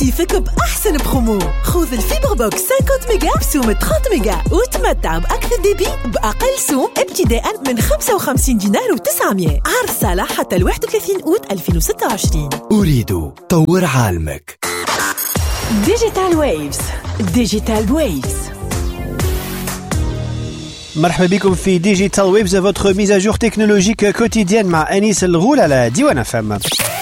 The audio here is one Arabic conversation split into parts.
سي فيك بأحسن برومو. خذ الفيبر بوكس 50 ميجا بسوم 30 ميجا وتمتع بأكثر ديبي بأقل سوم ابتداء من 55 دينار و900. عرض صالح حتى 31 أوت 2026. أريد طور عالمك. ديجيتال ويفز. ديجيتال ويفز. مرحبا بكم في ديجيتال ويفز، votre mise à jour technologique quotidienne مع أنيس الغول على ديوان FM.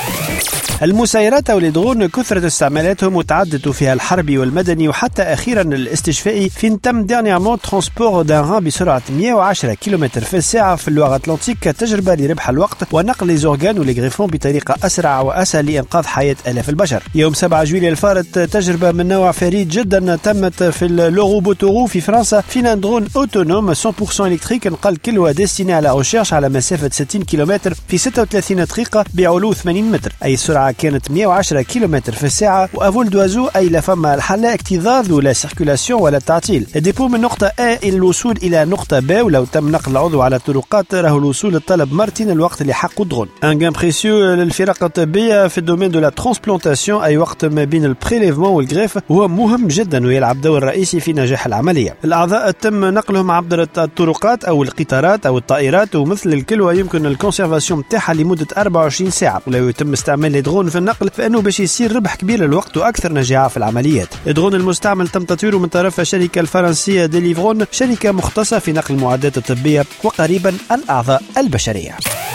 المسيرات أو الدرون كثرة استعمالاتهم وتعددوا فيها الحربي والمدني وحتى أخيرا الاستشفائي. فين تم dernièrement ترانسبور دان ران بسرعة 110 كم في الساعة في اللغة الأطلنطيك كتجربة لربح الوقت ونقل لي زورغان وليغريفون بطريقة أسرع وأسهل لإنقاذ حياة آلاف البشر. يوم 7 جويلية الفارت تجربة من نوع فريد جدا تمت في لوروبوتورو في فرنسا، فينا درون أوتونوم 100% إلكتريك نقل كلوة ديستيني على ريشيرش على مسافة 60 كيلومتر في 36 دقيقة بعلو 80 متر، أي السرعة كانت 110 كم في الساعة. وأفول دوازو أي لا فما الحلا اكتظاظ ولا سيركولاسيون ولا تعطيل. الديبو من نقطة A إلى الوصول إلى نقطة B، ولو تم نقل العضو على الطرقات راه الوصول الطلب مرتين الوقت اللي حقه درون. ان غان بريسيو للفرق الطبية في الدومين دو لا ترانسبلانتاسيون، أي وقت ما بين البريليفمون والغريف هو مهم جدا ويلعب دور رئيسي في نجاح العملية. الأعضاء تم نقلهم عبر الطرقات أو القطارات أو الطائرات، ومثل الكلوة يمكن الكونسيرفاسيون متاعها لمدة 24 ساعة. ولو يتم استعمال الدرون في النقل فإنه باش يصير ربح كبير للوقت وأكثر نجاعة في العمليات. الدرون المستعمل تم تطويره من طرف الشركة الفرنسية ديليفرون، شركة مختصة في نقل المعدات الطبية وقريبا الأعضاء البشرية.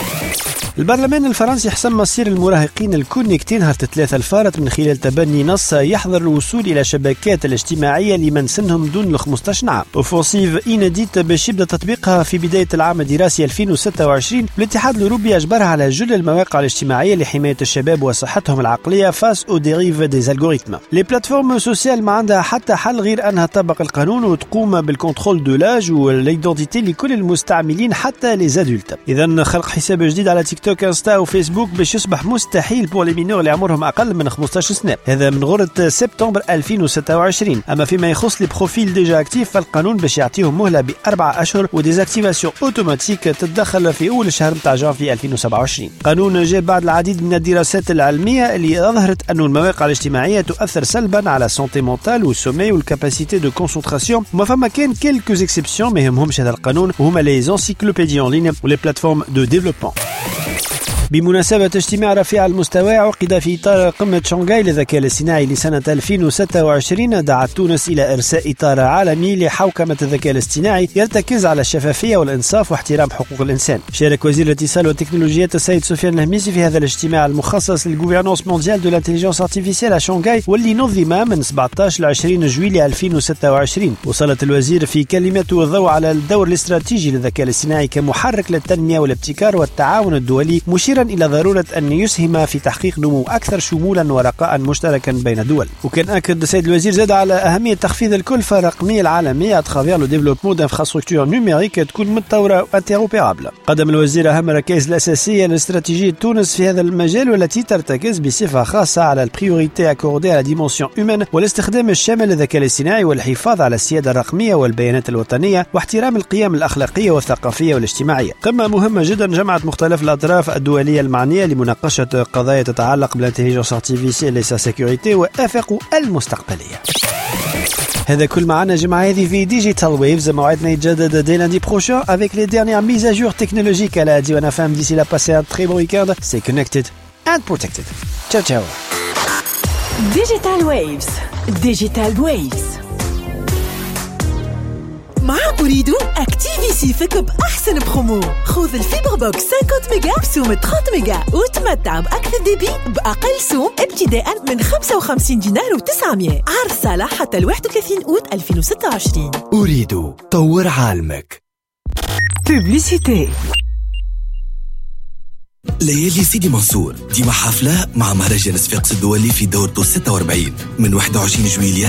البرلمان الفرنسي حسم مصير المراهقين الكونكتين هارت 3 الفارت من خلال تبني نص يحظر الوصول إلى شبكات الاجتماعية لمن سنهم دون 15 عام. أوفونسيف إناديت باش يبدأ تطبيقها في بداية العام الدراسي 2026. الاتحاد الأوروبي أجبرها على جل المواقع الاجتماعية لحماية الشباب وصحتهم العقلية فاس أو ديريف دي الغوريثم. لي بلاتفورم سوسيال ما عندها حتى حل غير أنها تطبق القانون وتقوم بالكنترول دو لاج والإيدنتيتي لكل المستعملين حتى لي زادولت. إذن خلق حساب جديد على تيك توك انستا وفيسبوك باش يصبح مستحيل بور لي مينور اللي عمرهم اقل من 15 سنه، هذا من غرة سبتمبر 2026. اما فيما يخص لي بروفيل ديجا اكتيف فالقانون باش يعطيهم مهله ب4 اشهر وديزاكتيفاسيون اوتوماتيك تتدخل في اول الشهر نتاع جانفي 2027. قانون جاء بعد العديد من الدراسات العلميه اللي اظهرت انه المواقع الاجتماعيه تؤثر سلبا على سونتي مونتال والسومي والكاباسيتي دو كونسنتراسيون. وما فما كان كيلكوز اكسبسيون ما يهمهمش هذا القانون، وهما لي انسيكلوبيدي اون لين ولي بلاتفورم دو ديفلوبمون. بمناسبة اجتماع رفيع المستوى عقد في إطار قمة شنغهاي للذكاء الاصطناعي لسنة 2026، دعت تونس إلى إرساء إطار عالمي لحوكمة الذكاء الاصطناعي يرتكز على الشفافية والإنصاف واحترام حقوق الإنسان. شارك وزير الاتصال والتكنولوجيات السيد سفيان الهميسي في هذا الاجتماع المخصص للغوفرنانس مونديال دو لانتيليجنس ارتيفيسيال على شنغهاي، واللي نظم من 17 ل 20 جويلية 2026. وصلت الوزير في كلمته الضوء على الدور الاستراتيجي للذكاء الاصطناعي كمحرك للتنمية والابتكار والتعاون الدولي، مشيرا إلى ضرورة أن يسهم في تحقيق نمو أكثر شمولا ورقاء مشتركا بين الدول. وكان أكد السيد الوزير زاد على أهمية تخفيض الكلفة الرقمية العالمية اترافير لو ديفلوبمون دانفراستركتور نوميريك تكون متطورة وانتيروبيرابل. قدم الوزير أهم الركائز الأساسية لاستراتيجية تونس في هذا المجال، والتي ترتكز بصفة خاصة على البريوريتي أكوردي على ديمونسيون هيومن والاستخدام الشامل للذكاء الاصطناعي والحفاظ على السيادة الرقمية والبيانات الوطنية واحترام القيم الأخلاقية والثقافية والاجتماعية. قمة مهمة جدا جمعت مختلف الأطراف الدولية المعنية لمناقشة قضايا تتعلق بالانتليجنس ارتيفيسيال وسا سيكوريتي وآفاق المستقبلية. هذا كل معنا جمعة هذه في ديجيتال ويفز. موعدنا يتجدد دي lundi prochain avec les dernières mises à jour technologiques à la Diwan FM. D'ici là, passez un très bon week-end. Stay connected and protected. Ciao ciao. Digital Waves. Digital Waves. مع أريد أكتيفي سيفك بأحسن برومو. خذ الفيبر بوكس 50 ميجا بسوم 30 ميجا وتمتع بأكثر ديبي بأقل سوم ابتداء من 55 دينار و900. عرض صالح حتى 31 أوت 2026. أريد طور عالمك. بوبليسيتي. ليالي سيدي منصور ديما حفلة مع مهرجان صفاقس الدولي في دورته 46 من 21 جويلية